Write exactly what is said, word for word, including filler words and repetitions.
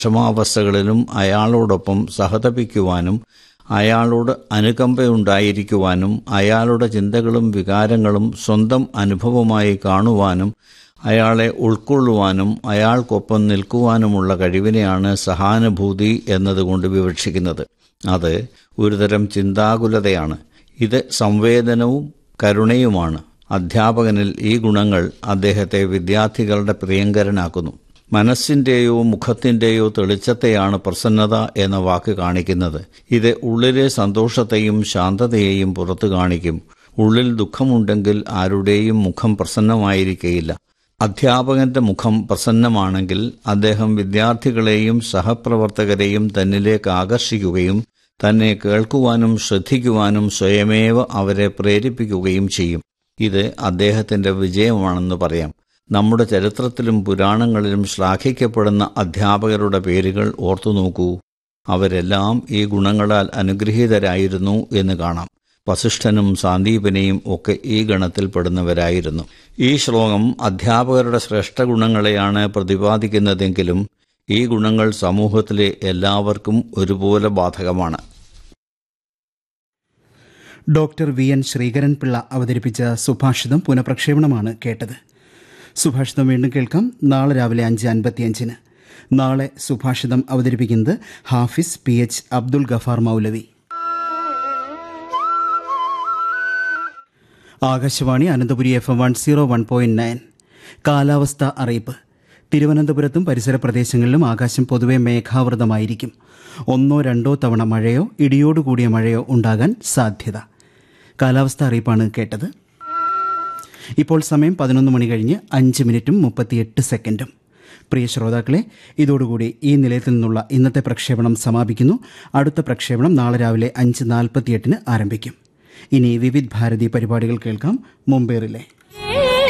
വിഷമാവസ്ഥകളിലും അയാളോടൊപ്പം സഹതപിക്കുവാനും അയാളോട് അനുകമ്പയുണ്ടായിരിക്കുവാനും അയാളുടെ ചിന്തകളും വികാരങ്ങളും സ്വന്തം അനുഭവമായി കാണുവാനും അയാളെ ഉൾക്കൊള്ളുവാനും അയാൾക്കൊപ്പം നിൽക്കുവാനുമുള്ള കഴിവിനെയാണ് സഹാനുഭൂതി എന്നതുകൊണ്ട് വിവക്ഷിക്കുന്നത്. അത് ഒരുതരം ചിന്താകുലതയാണ്. ഇത് സംവേദനവും കരുണയുമാണ്. അധ്യാപകനിൽ ഈ ഗുണങ്ങൾ അദ്ദേഹത്തെ വിദ്യാർത്ഥികളുടെ പ്രിയങ്കരനാക്കുന്നു. മനസ്സിൻ്റെയോ മുഖത്തിൻ്റെയോ തെളിച്ചത്തെയാണ് പ്രസന്നത എന്ന വാക്ക് കാണിക്കുന്നത്. ഇത് ഉള്ളിലെ സന്തോഷത്തെയും ശാന്തതയെയും പുറത്തു കാണിക്കും. ഉള്ളിൽ ദുഃഖമുണ്ടെങ്കിൽ ആരുടെയും മുഖം പ്രസന്നമായിരിക്കുകയില്ല. അധ്യാപകന്റെ മുഖം പ്രസന്നമാണെങ്കിൽ അദ്ദേഹം വിദ്യാർത്ഥികളെയും സഹപ്രവർത്തകരെയും തന്നിലേക്ക് ആകർഷിക്കുകയും തന്നെ കേൾക്കുവാനും ശ്രദ്ധിക്കുവാനും സ്വയമേവ അവരെ പ്രേരിപ്പിക്കുകയും ചെയ്യും. ഇത് അദ്ദേഹത്തിന്റെ വിജയമാണെന്ന് പറയാം. നമ്മുടെ ചരിത്രത്തിലും പുരാണങ്ങളിലും ശ്ലാഘിക്കപ്പെടുന്ന അധ്യാപകരുടെ പേരുകൾ ഓർത്തുനോക്കൂ. അവരെല്ലാം ഈ ഗുണങ്ങളാൽ അനുഗ്രഹീതരായിരുന്നു എന്ന് കാണാം. വസിഷ്ഠനും സാന്ദീപനെയും ഒക്കെ ഈ ഗണത്തിൽപ്പെടുന്നവരായിരുന്നു. ഈ ശ്ലോകം അധ്യാപകരുടെ ശ്രേഷ്ഠ ഗുണങ്ങളെയാണ് പ്രതിപാദിക്കുന്നതെങ്കിലും ഈ ഗുണങ്ങൾ സമൂഹത്തിലെ എല്ലാവർക്കും ഒരുപോലെ ബാധകമാണ്. Doctor V N Sreekaran Pillai അവതരിപ്പിച്ച സുഭാഷിതം പുനഃപ്രക്ഷേപണമാണ് കേട്ടത്. സുഭാഷിതം വീണ്ടും കേൾക്കാം നാളെ രാവിലെ അഞ്ച് അൻപത്തിയഞ്ചിന്. നാളെ സുഭാഷിതം അവതരിപ്പിക്കുന്നത് ഹാഫിസ് പി എച്ച് അബ്ദുൽ ഗഫാർ മൗലവി. Akashvani Ananthapuri F M one zero one point nine. കാലാവസ്ഥ അറിയിപ്പ്. തിരുവനന്തപുരത്തും പരിസര പ്രദേശങ്ങളിലും ആകാശം പൊതുവെ മേഘാവൃതമായിരിക്കും. ഒന്നോ രണ്ടോ തവണ മഴയോ ഇടിയോടുകൂടിയ മഴയോ ഉണ്ടാകാൻ സാധ്യത. കാലാവസ്ഥ അറിയിപ്പാണ് കേട്ടത്. ഇപ്പോൾ സമയം പതിനൊന്ന് മണി കഴിഞ്ഞ് അഞ്ച് മിനിറ്റും മുപ്പത്തിയെട്ട് സെക്കൻഡും. പ്രിയ ശ്രോതാക്കളെ, ഇതോടുകൂടി ഈ നിലയത്തിൽ നിന്നുള്ള ഇന്നത്തെ പ്രക്ഷേപണം സമാപിക്കുന്നു. അടുത്ത പ്രക്ഷേപണം നാളെ രാവിലെ അഞ്ച് നാൽപ്പത്തിയെട്ടിന് ആരംഭിക്കും. ഇനി വിവിധ് ഭാരതി പരിപാടികൾ കേൾക്കാം. മുംബൈ റിലേ.